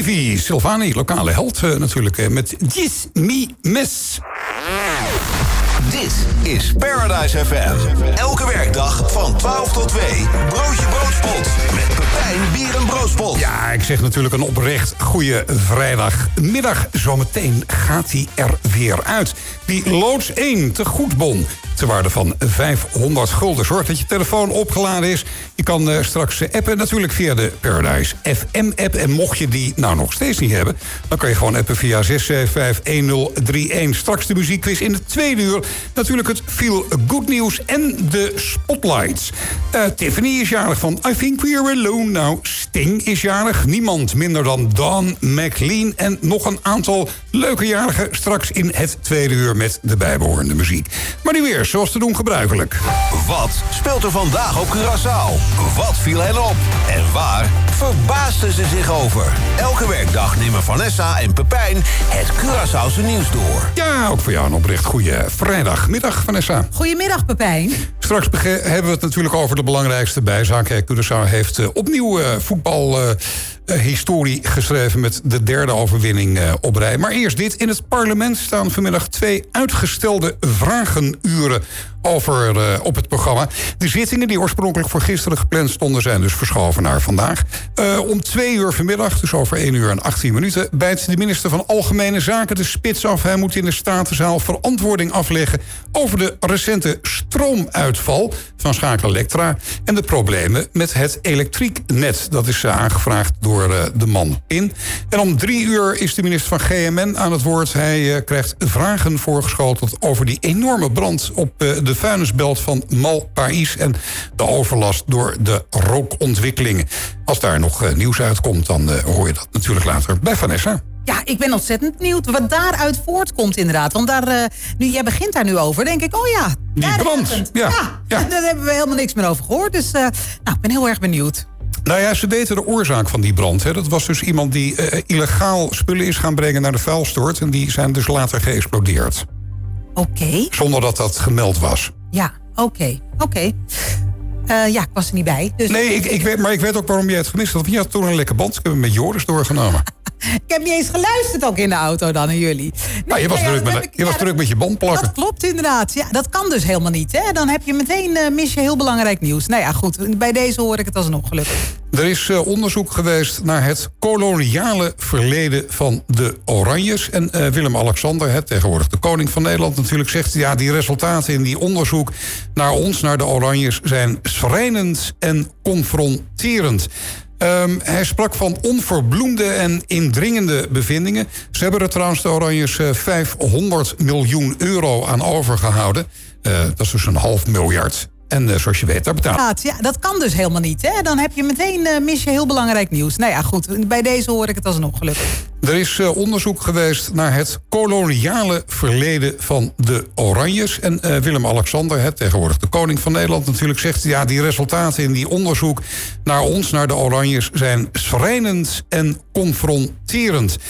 Davy Silvani, lokale held natuurlijk, met Gis Mi Mes. Dit is Paradise FM. Elke werkdag van 12 tot 2. Broodje Broodspot. Met Pepijn Bier en Broodspot. Ja, ik zeg natuurlijk een oprecht goede vrijdagmiddag. Zometeen gaat hij er weer uit. Die loods 1 te Goedbon. Ter waarde van 500 gulden. Zorg dat je telefoon opgeladen is. Je kan straks appen natuurlijk via de Paradise FM-app. En mocht je die nou nog steeds niet hebben, dan kan je gewoon appen via 6751031. Straks de muziekquiz in de tweede uur. Natuurlijk het Feel Good nieuws en de Spotlights. Tiffany is jarig van I Think We're Alone. Nou, Sting is jarig. Niemand minder dan Don McLean. En nog een aantal leuke jarigen straks in het tweede uur met de bijbehorende muziek. Maar nu weer, zoals te doen gebruikelijk. Wat speelt er vandaag op Curaçao? Wat viel hen op? En waar verbaasden ze zich over? Elke werkdag nemen Vanessa en Pepijn het Curaçaose nieuws door. Ja, ook voor jou een oprecht goede vrijdagmiddag, Vanessa. Goedemiddag, Pepijn. Straks hebben we het natuurlijk over de belangrijkste bijzaak. Curaçao heeft opnieuw voetbalhistorie geschreven met de derde overwinning op rij. Maar eerst dit. In het parlement staan vanmiddag 2 uitgestelde vragenuren op het programma. De zittingen die oorspronkelijk voor gisteren gepland stonden zijn dus verschoven naar vandaag. Om 2 uur vanmiddag, dus over 1 uur en 18 minuten... bijt de minister van Algemene Zaken de spits af. Hij moet in de Statenzaal verantwoording afleggen over de recente stroomuitval van Schakel Electra en de problemen met het elektrieknet. Dat is aangevraagd door de man Pin. En om 3 uur is de minister van GMN aan het woord. Hij krijgt vragen voorgeschoteld over die enorme brand op de vuilnisbelt van Malpaïs en de overlast door de rookontwikkelingen. Als daar nog nieuws uitkomt, dan hoor je dat natuurlijk later bij Vanessa. Ja, ik ben ontzettend benieuwd wat daaruit voortkomt inderdaad. Want jij begint daar nu over, denk ik, oh ja. Die brand, ja. Daar hebben we helemaal niks meer over gehoord. Dus ik ben heel erg benieuwd. Nou ja, ze weten de oorzaak van die brand. Hè. Dat was dus iemand die illegaal spullen is gaan brengen naar de vuilstort. En die zijn dus later geëxplodeerd. Oké. Zonder dat dat gemeld was. Ja, oké. Ik was er niet bij. Dus... Nee, ik weet ook waarom jij het gemist had. Want je had toen een lekker band. Ik heb hem met Joris doorgenomen. Ik heb niet eens geluisterd ook in de auto dan aan jullie. Nee, je was druk met je band plakken. Dat klopt inderdaad. Ja, dat kan dus helemaal niet. Hè? Dan heb je meteen mis je heel belangrijk nieuws. Nou ja, goed. Bij deze hoor ik het alsnog gelukkig. Er is onderzoek geweest naar het koloniale verleden van de Oranjes. En Willem-Alexander, tegenwoordig de koning van Nederland natuurlijk, zegt... ja, die resultaten in die onderzoek naar ons, naar de Oranjes... zijn schrijnend en confronterend. Hij sprak van onverbloemde en indringende bevindingen. Ze hebben er trouwens de Oranjes 500 miljoen euro aan overgehouden. Dat is dus $500 miljoen. En zoals je weet, daar betaalt. Ja, dat kan dus helemaal niet. Hè? Dan heb je meteen mis je heel belangrijk nieuws. Nou ja, goed. Bij deze hoor ik het alsnog gelukkig. Er is onderzoek geweest naar het koloniale verleden van de Oranjes. En Willem-Alexander, tegenwoordig de koning van Nederland natuurlijk, zegt... ja, die resultaten in die onderzoek naar ons, naar de Oranjes... zijn schrijnend en confronterend.